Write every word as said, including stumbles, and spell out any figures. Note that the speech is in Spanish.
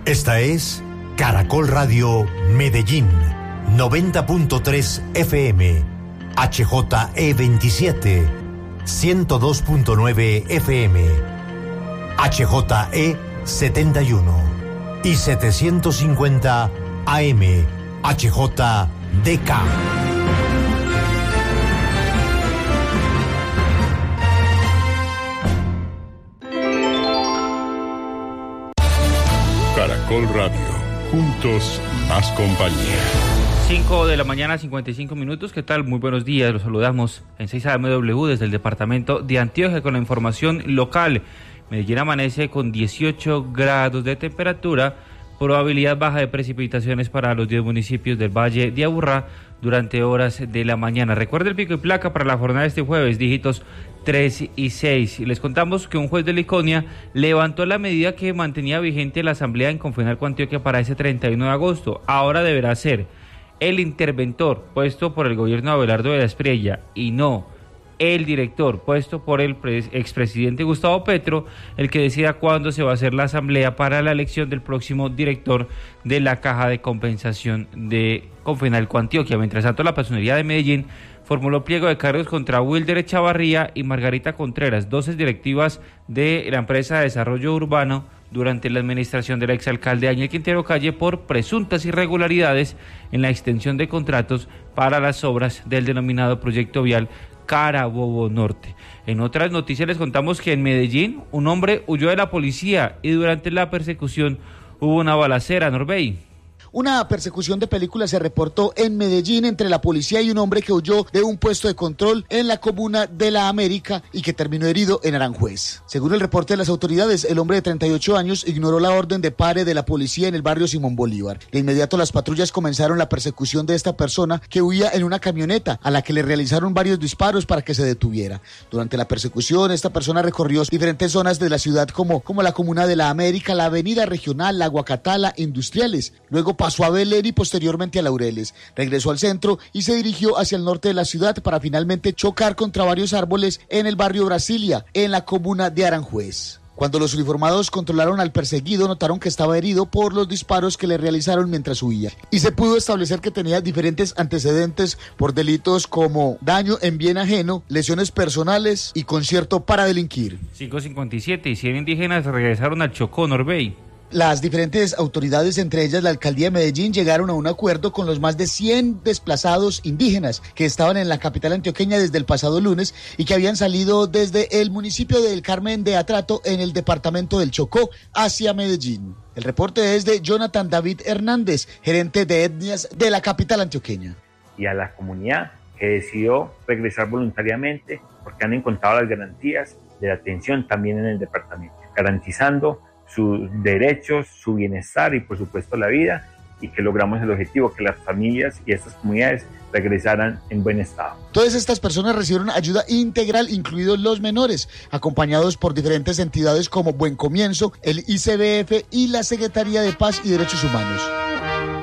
Esta es Caracol Radio Medellín, noventa punto tres F M, H J E veintisiete, ciento dos punto nueve F M, H J E setenta y uno y setecientos cincuenta A M, H J D K. Caracol Radio, juntos más compañía. cinco de la mañana, cincuenta y cinco minutos. ¿Qué tal? Muy buenos días. Los saludamos en seis A M W desde el departamento de Antioquia con la información local. Medellín amanece con dieciocho grados de temperatura, probabilidad baja de precipitaciones para los diez municipios del Valle de Aburrá durante horas de la mañana. Recuerda el pico y placa para la jornada de este jueves, dígitos tres y seis. Y les contamos que un juez de Liconia levantó la medida que mantenía vigente la asamblea en Confenalco Antioquia para ese treinta y uno de agosto. Ahora deberá ser el interventor puesto por el gobierno de Abelardo de la Espriella y no el director puesto por el pres- expresidente Gustavo Petro, el que decida cuándo se va a hacer la asamblea para la elección del próximo director de la Caja de Compensación de Confenalco Antioquia. Mientras tanto, la Personería de Medellín formuló pliego de cargos contra Wilder Echavarría y Margarita Contreras, dos directivas de la empresa de desarrollo urbano durante la administración del exalcalde Daniel Quintero Calle por presuntas irregularidades en la extensión de contratos para las obras del denominado proyecto vial Carabobo Norte. En otras noticias les contamos que en Medellín un hombre huyó de la policía y durante la persecución hubo una balacera. Norbey. Una persecución de película se reportó en Medellín entre la policía y un hombre que huyó de un puesto de control en la comuna de La América y que terminó herido en Aranjuez. Según el reporte de las autoridades, el hombre de treinta y ocho años ignoró la orden de pare de la policía en el barrio Simón Bolívar. De inmediato las patrullas comenzaron la persecución de esta persona que huía en una camioneta a la que le realizaron varios disparos para que se detuviera. Durante la persecución, esta persona recorrió diferentes zonas de la ciudad como, como la comuna de La América, la avenida regional, la Guacatala, Industriales. Luego pasó a Belén y posteriormente a Laureles. Regresó al centro y se dirigió hacia el norte de la ciudad para finalmente chocar contra varios árboles en el barrio Brasilia, en la comuna de Aranjuez. Cuando los uniformados controlaron al perseguido, notaron que estaba herido por los disparos que le realizaron mientras huía. Y se pudo establecer que tenía diferentes antecedentes por delitos como daño en bien ajeno, lesiones personales y concierto para delinquir. cinco cincuenta y siete y cien indígenas regresaron al Chocó, Norbey. Las diferentes autoridades, entre ellas la Alcaldía de Medellín, llegaron a un acuerdo con los más de cien desplazados indígenas que estaban en la capital antioqueña desde el pasado lunes y que habían salido desde el municipio del Carmen de Atrato en el departamento del Chocó hacia Medellín. El reporte es de Jonathan David Hernández, gerente de etnias de la capital antioqueña. Y a la comunidad que decidió regresar voluntariamente porque han encontrado las garantías de la atención también en el departamento, garantizando sus derechos, su bienestar y por supuesto la vida, y que logramos el objetivo que las familias y estas comunidades regresaran en buen estado. Todas estas personas recibieron ayuda integral, incluidos los menores, acompañados por diferentes entidades como Buen Comienzo, el I C B F y la Secretaría de Paz y Derechos Humanos.